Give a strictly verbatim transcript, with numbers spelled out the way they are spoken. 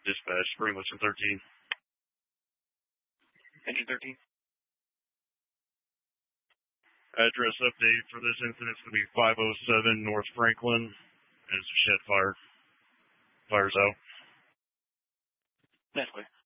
Dispatch, Spring Western thirteen. Engine thirteen. Address update for this incident is going to be five oh seven North Franklin. It's a shed fire. Fire's out. That's clear.